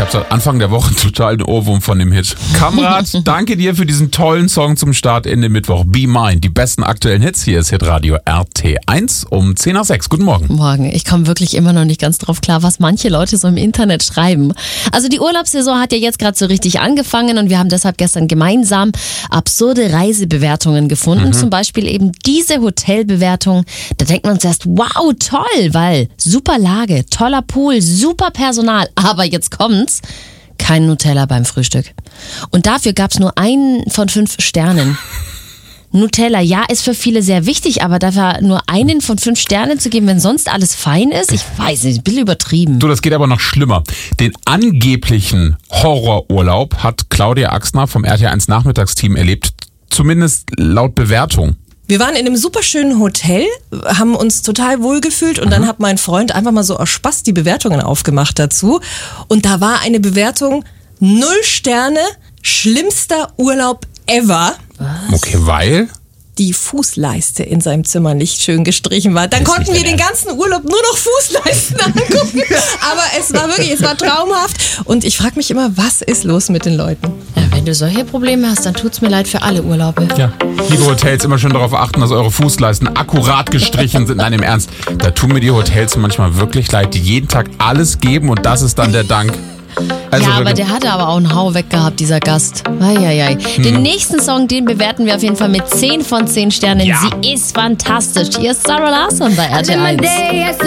habe seit Anfang der Woche total den Ohrwurm von dem Hit. Kamrat, danke dir für diesen tollen Song zum Start in den Mittwoch. Be Mine, die besten aktuellen Hits. Hier ist Hitradio RT1 um 10 nach 6. Guten Morgen. Morgen. Ich komme wirklich immer noch nicht ganz drauf klar, was manche Leute so im Internet schreiben. Also die Urlaubssaison hat ja jetzt gerade so richtig angefangen und wir haben deshalb gestern gemeinsam absurde Reisebewertungen gefunden. Zum Beispiel eben diese Hotelbewertung. Da denkt man zuerst, wow, toll, weil super Lage, toller Pool, super Personal. Aber jetzt kommt's, kein Nutella beim Frühstück. Und dafür gab's nur einen von 5 Sternen. Nutella, ja, ist für viele sehr wichtig, aber dafür nur einen von 5 Sternen zu geben, wenn sonst alles fein ist, ich weiß nicht, ein bisschen übertrieben. Du, das geht aber noch schlimmer. Den angeblichen Horrorurlaub hat Claudia Axner vom RT1 Nachmittagsteam erlebt, zumindest laut Bewertung. Wir waren in einem super schönen Hotel, haben uns total wohl gefühlt und dann hat mein Freund einfach mal so aus Spaß die Bewertungen aufgemacht dazu. Und da war eine Bewertung 0 Sterne, schlimmster Urlaub ever. Okay, weil? Die Fußleiste in seinem Zimmer nicht schön gestrichen war. Dann konnten wir den ganzen Urlaub nur noch Fußleisten angucken. Aber es war traumhaft. Und ich frage mich immer, was ist los mit den Leuten? Ja, wenn du solche Probleme hast, dann tut's mir leid für alle Urlaube. Ja. Liebe Hotels, immer schön darauf achten, dass eure Fußleisten akkurat gestrichen sind. Nein, im Ernst. Da tun mir die Hotels manchmal wirklich leid, die jeden Tag alles geben und das ist dann der Dank. Also ja, aber der hatte aber auch einen Hau weg gehabt, dieser Gast. Eieiei. Den nächsten Song, den bewerten wir auf jeden Fall mit 10 von 10 Sternen. Ja. Sie ist fantastisch. Hier ist Sarah Larsson bei RT1.